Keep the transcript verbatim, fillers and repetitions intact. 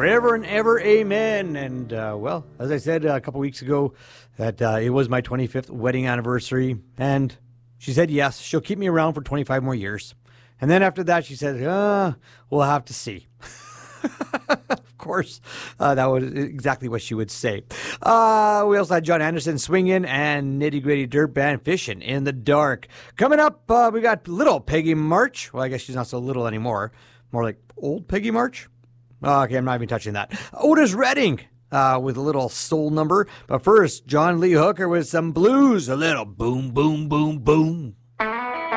forever and ever, amen. And, uh, well, as I said uh, a couple weeks ago, that uh, it was my twenty-fifth wedding anniversary. And she said yes, she'll keep me around for twenty-five more years. And then after that, she said, uh, we'll have to see. Of course, uh, that was exactly what she would say. Uh, we also had John Anderson swinging and Nitty Gritty Dirt Band fishing in the dark. Coming up, uh, we got little Peggy March. Well, I guess she's not so little anymore. More like old Peggy March. Oh, okay, I'm not even touching that. Otis Redding uh, with a little soul number. But first, John Lee Hooker with some blues. A little boom, boom, boom, boom.